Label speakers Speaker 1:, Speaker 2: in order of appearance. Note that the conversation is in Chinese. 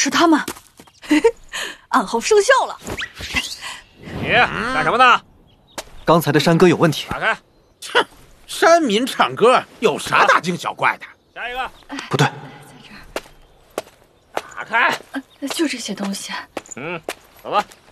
Speaker 1: 是他们，嘿嘿，暗号生效了。
Speaker 2: 你干什么呢？
Speaker 3: 刚才的山歌有问题。
Speaker 2: 打开。
Speaker 4: 哼，山民唱歌有啥大惊小怪的？
Speaker 2: 下一个。
Speaker 3: 不对，
Speaker 2: 打开。
Speaker 1: 就这些东西。
Speaker 2: 走吧。